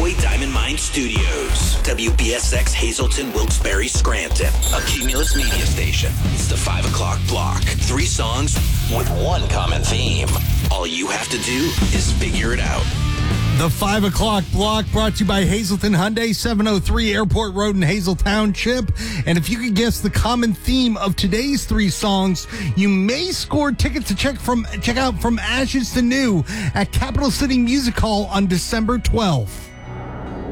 Gateway Diamond Mine Studios. WBSX Hazleton, Wilkes-Barre, Scranton. A Cumulus media station. It's the 5 o'clock block. 3 songs with one common theme. All you have to do is figure it out. The 5 o'clock block brought to you by Hazleton Hyundai, 703 Airport Road in Hazel Township. And if you could guess the common theme of today's 3 songs, you may score tickets to check out From Ashes to New at Capital City Music Hall on December 12th.